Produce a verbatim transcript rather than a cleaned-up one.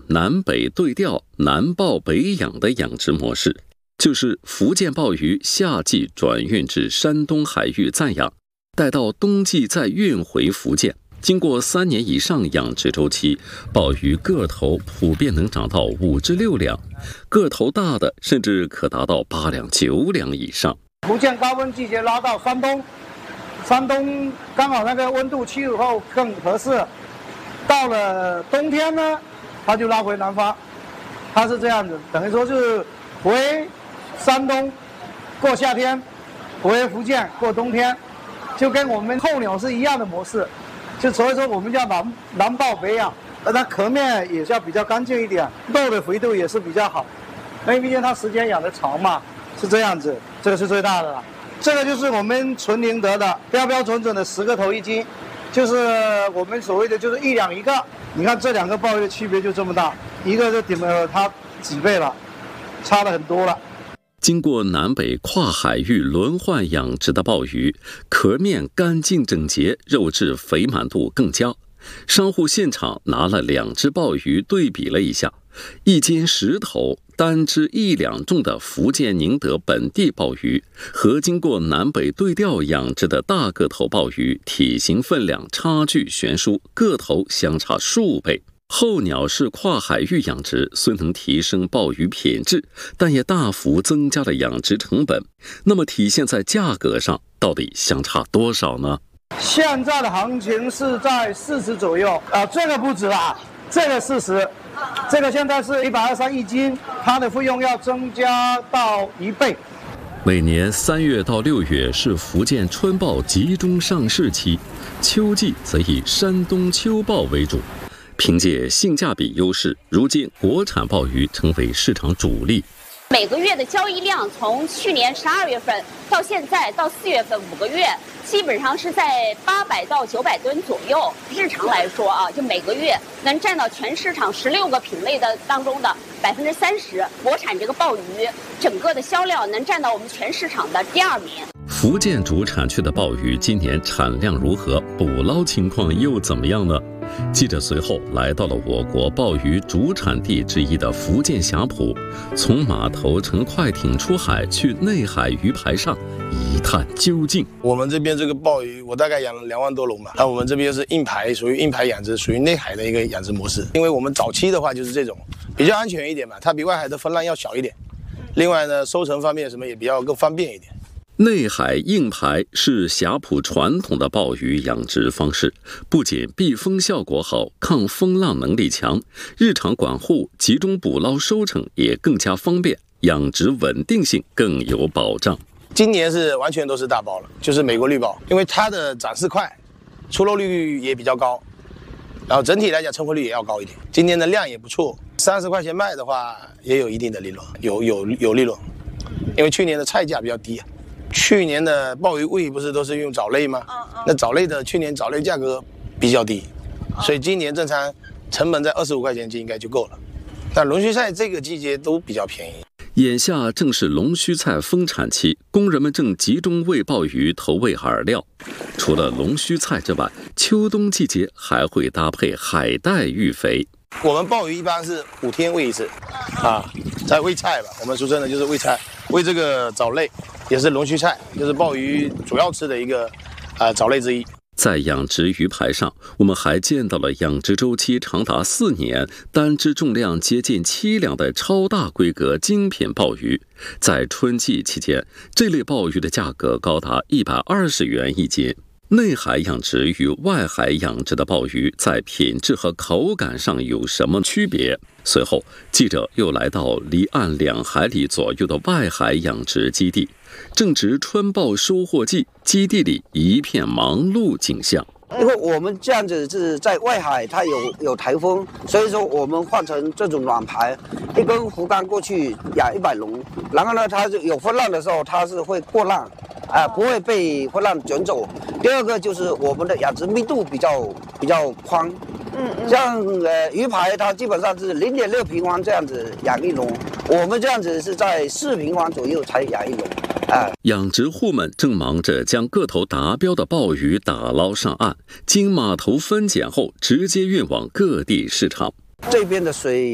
南北对调、南抱北养的养殖模式，就是福建鲍鱼夏季转运至山东海域暂养，待到冬季再运回福建。经过三年以上养殖周期，鲍鱼个头普遍能长到五至六两，个头大的甚至可达到八两、九两以上。 福建高温季节拉到山东，山东刚好那个温度气候更合适。到了冬天呢，它就拉回南方，它是这样子，等于说就是回山东过夏天，回福建过冬天，就跟我们候鸟是一样的模式。就所以说我们叫南南抱北养，而它壳面也要比较干净一点，肉的肥度也是比较好，因为毕竟它时间养的长嘛，是这样子。这个是最大的了，这个就是我们纯宁德的标标准准的十个头一斤，就是我们所谓的就是一两一个。你看这两个鲍鱼的区别就这么大，一个就顶了它几倍了，差了很多了。 经过南北跨海域轮换养殖的鲍鱼，壳面干净整洁，肉质肥满度更佳。商户现场拿了两只鲍鱼对比了一下，一斤十头单只一两重的福建宁德本地鲍鱼和经过南北对调养殖的大个头鲍鱼，体型分量差距悬殊，个头相差数倍。候鸟式跨海域养殖虽能提升鲍鱼品质，但也大幅增加了养殖成本。那么体现在价格上，到底相差多少呢？ 现在的行情是在四十左右啊、呃，这个不止啦，这个四十，这个现在是一百二三一斤，它的费用要增加到一倍。 每年三月到六月是福建春鲍集中上市期，秋季则以山东秋鲍为主。凭借性价比优势，如今国产鲍鱼成为市场主力。 每个月的交易量从去年十二月份到现在到四月份五个月，基本上是在八百到九百吨左右。日常来说啊，就每个月能占到全市场十六个品类的当中的百分之三十。国产这个鲍鱼整个的销量能占到我们全市场的第二名。 福建主产区的鲍鱼今年产量如何？捕捞情况又怎么样呢？记者随后来到了我国鲍鱼主产地之一的福建霞浦，从码头乘快艇出海去内海鱼排上一探究竟。 我们这边这个鲍鱼，我大概养了两万多笼吧。那我们这边是硬排，属于硬排养殖，属于内海的一个养殖模式。因为我们早期的话就是这种，比较安全一点嘛，它比外海的风浪要小一点。另外呢，收成方面什么也比较更方便一点。 内海硬排是霞浦传统的鲍鱼养殖方式，不仅避风效果好，抗风浪能力强，日常管护、集中捕捞收成也更加方便，养殖稳定性更有保障。 今年是完全都是大鲍了，就是美国绿鲍，因为它的长势快，出肉率也比较高，然后整体来讲成活率也要高一点。今年的量也不错，三十块钱卖的话也有一定的利润，有有有利润，因为去年的菜价比较低啊。去年的鲍鱼喂不是都是用藻类吗？那藻类的去年藻类价格比较低，所以今年正常成本在二十五块钱就应该就够了。但龙须菜这个季节都比较便宜。 眼下正是龙须菜丰产期，工人们正集中为鲍鱼投喂饵料。除了龙须菜之外，秋冬季节还会搭配海带育肥。 我们鲍鱼一般是五天喂一次，啊，再喂菜吧，我们俗称的就是喂菜，喂这个藻类。也是龙须菜，就是鲍鱼主要吃的一个啊、呃、藻类之一。 在养殖鱼排上，我们还见到了养殖周期长达四年、单只重量接近七两的超大规格精品鲍鱼。在春季期间，这类鲍鱼的价格高达一百二十元一斤。内海养殖与外海养殖的鲍鱼在品质和口感上有什么区别？随后，记者又来到离岸两海里左右的外海养殖基地，正值春鲍收获季，基地里一片忙碌景象。 因为我们这样子是在外海，它有有台风，所以说我们换成这种软排，一根湖竿过去养一百笼，然后呢，它就有风浪的时候，它是会过浪，啊、呃，不会被风浪卷走。第二个就是我们的养殖密度比较比较宽，嗯嗯，像呃鱼排它基本上是零点六平方这样子养一笼，我们这样子是在四平方左右才养一笼。啊， 养殖户们正忙着将个头达标的鲍鱼打捞上岸，经码头分拣后直接运往各地市场。 这边的水